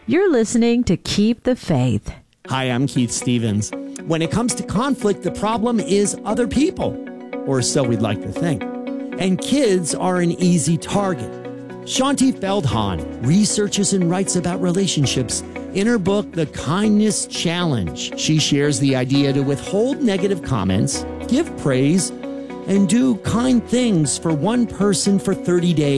You're listening to Keep the Faith. Hi, I'm Keith Stevens. When it comes to conflict, the problem is other people, or so we'd like to think. And kids are an easy target. Shaunti Feldhahn researches and writes about relationships. In her book, The Kindness Challenge, she shares the idea to withhold negative comments, give praise, and do kind things for one person for 30 days.